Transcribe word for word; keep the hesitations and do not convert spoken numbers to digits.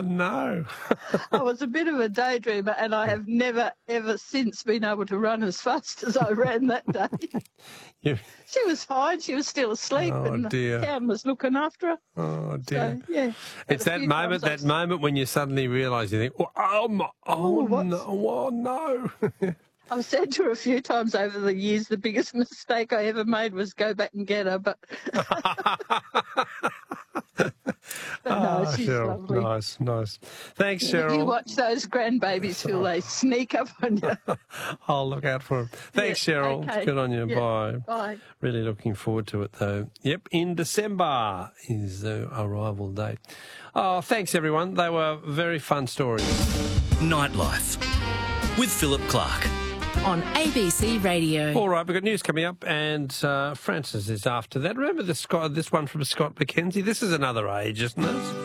no. I was a bit of a daydreamer, and I have never, ever since been able to run as fast as I ran that day. You... She was fine. She was still asleep, Oh, and dear. the town was looking after her. Oh, dear. So, yeah. It's that moment, that was... moment when you suddenly realise, you think, oh, oh, my, oh, oh no, oh, no. I've said to her a few times over the years, the biggest mistake I ever made was go back and get her, but... But no, oh, she's Cheryl. lovely. Nice, nice. Thanks, Cheryl. You watch those grandbabies till they sneak up on you. I'll look out for them. Thanks, Yeah, Cheryl. okay. Good on you. Yeah. Bye. Bye. Really looking forward to it, though. Yep, in December is the arrival date. Oh, thanks, everyone. They were very fun stories. Nightlife with Philip Clark. On A B C Radio. All right, we've got news coming up, and uh, Francis is after that. Remember this, Scott, this one from Scott McKenzie? This is another age, isn't it?